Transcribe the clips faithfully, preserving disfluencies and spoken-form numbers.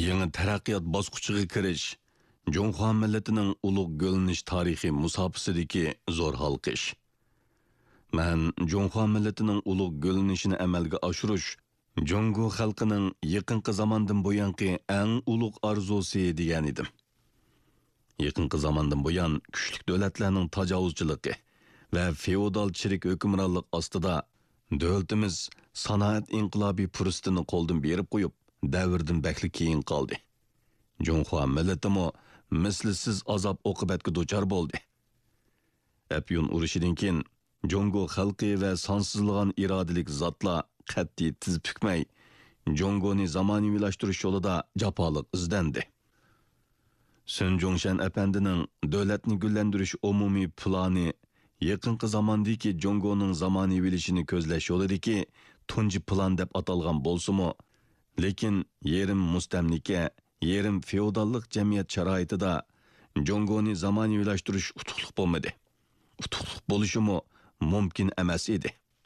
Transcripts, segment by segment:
Yangi taraqqiyot bosqichiga kirish Jonghua millatining ulug' g'o'lanish tarixi musobasidagi zo'r halqish. Men Jonghua millatining ulug' g'o'lanishini amalga oshirish Jongo xalqining yaqinqi zamondan buyangi eng ulug' orzusi degan edim. Yaqinqi zamondan buyon kuchli davlatlarning tajovuzchiligi va feodal chirik hukmronlik ostida davlatimiz sanoat inqilobiy fursatini qo'ldan berib qo'yib, davrdan bakli keyin qoldi. Jonghua millatimi mislsiz azob oqibatga duchor bo'ldi. Apyun urushidan keyin Jongo xalqi va sonsizlagan irodalik zotlar qat'iy tiz bukmay, Jongoni zamonaviylashtirish yo'lida jafoliq izlandi. Sun Jongshan apandining davlatni gullantirish umumiy plani yaqinqi zamondagi Jongoning zamonaviylashini ko'zlash yo'lidagi tunji plan deb atalgan bo'lsa-mu, lekin yerim mustamlika, yerim feodallik jamiyat sharoitida Jongoni zamonaviylashtirish utuqliq bo'lmadi. Utuqliq bo'lishimi mumkin emas edi.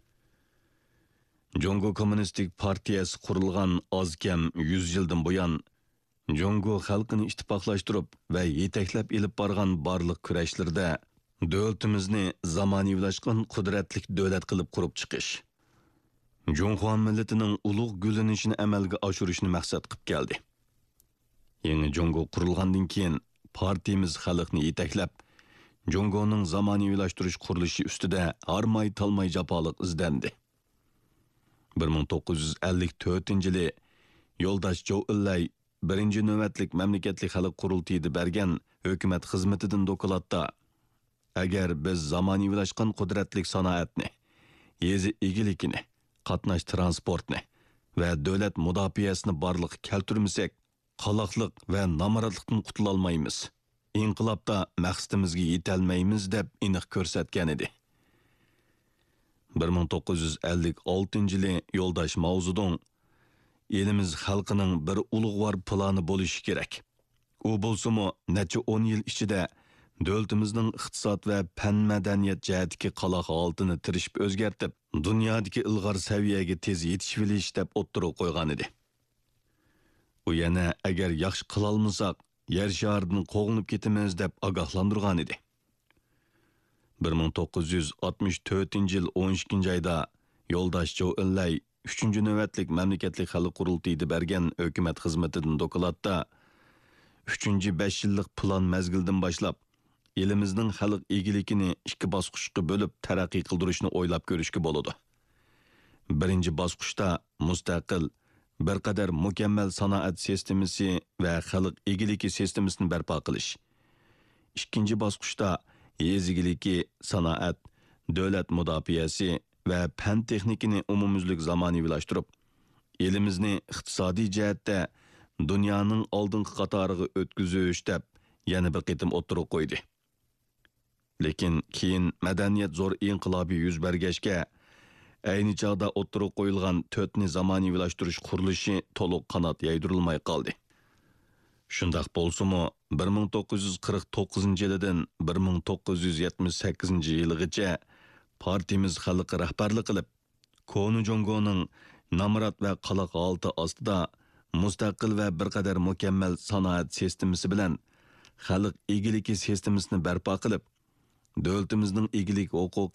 Jongo Kommunistik partiyasi qurilgan oz kam yuz yildan buyon Jongo xalqini ittifoqlashtirib va yetaklab elib borgan barliq kurashlarda davlatimizni zamonaviylashgan qudratli davlat qilib qurib chiqish, Jonghua millatining ulug' g'o'lanishini amalga oshirishni maqsad qilib keldi. Yangi Jongo qurilgandan keyin partiyamiz xalqni yetaklab Jongoning zamonaviylashtirish qurilishi ustida harmay talmay jafoliq izlandi. bir ming to'qqiz yuz ellik to'rtinchi yili Yo'ldosh Zhou Enlay birinchi navbatlik mamlakatli xalq qurultayida bergan hukumat xizmatidan dokladda, agar biz zamonaviylashgan qudratli sanoatni, yezi egilikini, qatnash transportni va davlat mudofaasini barliq keltirmasak, qaloqliq va namoratlikdan qutula olmaymiz. Inqilobda maqsadimizga yetolmaymiz deb aniq ko'rsatgan edi. bir ming to'qqiz yuz ellik oltinchi yili Yo'ldosh Mao Zedong elimiz xalqining bir ulug'vor plani bo'lishi kerak. U bo'lsa-mu necha o'n yil ichida davlatimizning iqtisod va fan madaniyat jihatdagi qaloq holatini tirishib o'zgartib, dunyodagi ilg'or saviyaga tez yetish bilish deb o'ttirib qo'ygan edi. U yana agar yaxshi qila olmasak, yer sharidan qo'g'inib ketamiz deb ogohlantirgan edi. bir ming to'qqiz yuz oltmish to'rtinchi yil o'n ikkinchi oyda Yo'ldosh Zhou Enlay uchinchi navbatlik mamlakatli xalq qurultayida bergan hukumat xizmatidan dokladda uchinchi besh yillik plan mezgildan boshlab elimizning xalq egiligini ikki bosqichga bo'lib taraqqiy qildirishni o'ylab ko'rishga bo'ladi. Birinchi bosqichda mustaqil bir qadar mukammal sanoat sistemasi va xalq egiligi sistemasini barpo qilish. Ikkinchi bosqichda yezigiligi, sanoat, davlat mudofaasi va fan texnikini umumyuzlik zamonaviylashtirib, elimizni iqtisodiy jihatda dunyoning oldingi qatoriga o'tkazish deb yana bir qitim o'tirib qo'ydi. Lekin keyin madaniyat zo'r inqilobiy yuz bergachga, ayni chog'da o'tirib qo'yilgan to'rtni zamonaviylashtirish qurilishi to'liq qanot yaydirilmay qoldi. Shundaq bo'lsa-mu, bir ming to'qqiz yuz qirq to'qqizinchi yildan bir ming to'qqiz yuz yetmish sakkizinchi yilgacha partiyamiz xalqqa rahbarlik qilib, Konu Jongoning namrat va qaloq holati ostida mustaqil va bir qadar mukammal sanoat sistemasi bilan xalq egiligi sistemasini barpo qilib, davlatimizning egilik huquq